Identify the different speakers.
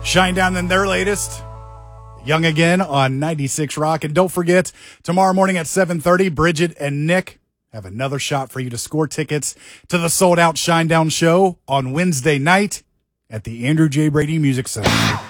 Speaker 1: Shinedown than their latest. Young Again on 96 Rock. And don't forget, tomorrow morning at 7:30, Bridget and Nick have another shot for you to score tickets to the sold-out Shinedown show on Wednesday night at the Andrew J. Brady Music Center.